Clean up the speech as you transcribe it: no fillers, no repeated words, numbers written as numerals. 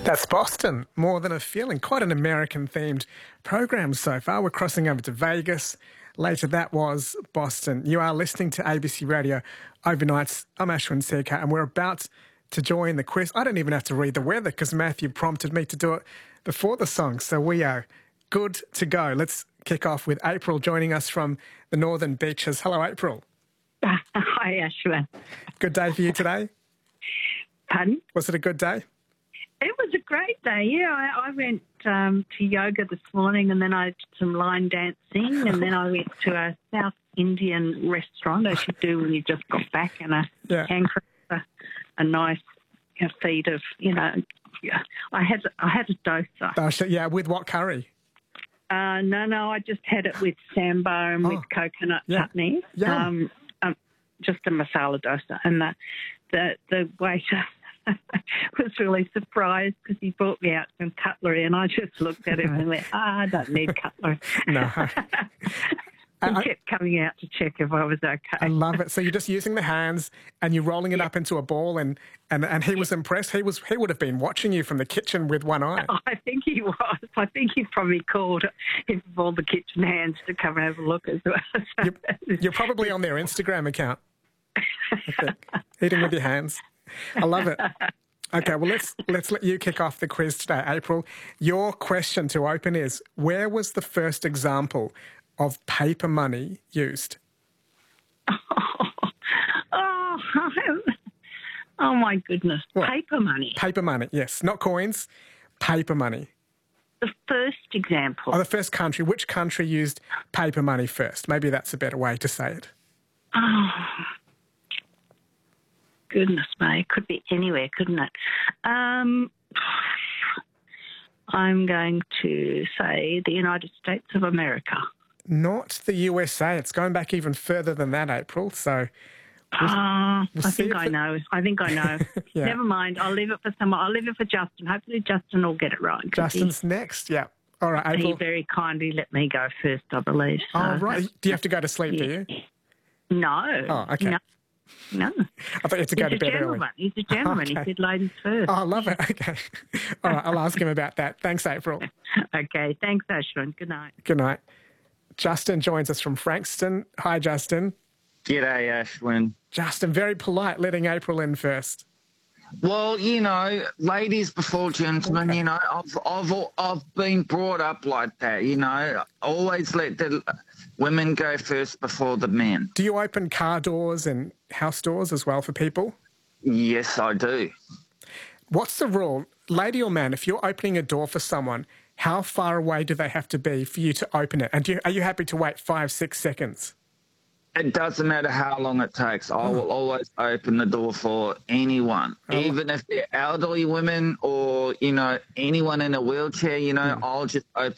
That's Boston, More Than a Feeling. Quite an American-themed program so far. We're crossing over to Vegas. Later, that was Boston. You are listening to ABC Radio Overnights. I'm Ashwin Sekhar, and we're about to join the quiz. I don't even have to read the weather because Matthew prompted me to do it before the song, so we are good to go. Let's kick off with April joining us from the Northern Beaches. Hello, April. Hi, Ashwin. Good day for you today? Pardon? Was it a good day? It was a great day, yeah. I went to yoga this morning and then I did some line dancing and then I went to a South Indian restaurant, as you do when you just got back, and a a nice feed of, I had a dosa. Yeah, with what curry? No, I just had it with sambar and with coconut chutney. Just a masala dosa. And the waiter was really surprised because he brought me out some cutlery and I just looked at him and went, I don't need cutlery. No. He kept coming out to check if I was okay. I love it. So you're just using the hands and you're rolling it up into a ball and he was impressed. He would have been watching you from the kitchen with one eye. I think he was. I think he probably called him of all the kitchen hands to come and have a look as well. You're probably on their Instagram account. Eating with your hands. I love it. Okay, well, let's let you kick off the quiz today, April. Your question to open is, where was the first example of paper money used? Oh my goodness. What? Paper money. Paper money, yes. Not coins, paper money. The first example. Oh, the first country. Which country used paper money first? Maybe that's a better way to say it. Oh, goodness me. It could be anywhere, couldn't it? I'm going to say the United States of America. Not the USA. It's going back even further than that, April. So I think I know. Yeah. Never mind. I'll leave it for someone. I'll leave it for Justin. Hopefully Justin will get it right. Justin's next, yeah. All right, April. He very kindly let me go first, I believe. So. Oh, right. Do you have to go to sleep, do you? No. Oh, okay. No. I thought you had to go to bed early. He's a gentleman. Okay. He said ladies first. Oh, I love it. Okay. All right, I'll ask him about that. Thanks, April. Okay. Thanks, Ashwin. Good night. Good night. Justin joins us from Frankston. Hi, Justin. G'day, Ashwin. Justin, very polite, letting April in first. Well, ladies before gentlemen, I've been brought up like that, always let the women go first before the men. Do you open car doors and house doors as well for people? Yes, I do. What's the rule? Lady or man, if you're opening a door for someone, how far away do they have to be for you to open it? And are you happy to wait 5-6 seconds? It doesn't matter how long it takes. I will always open the door for anyone, even if they're elderly women or, anyone in a wheelchair, I'll just open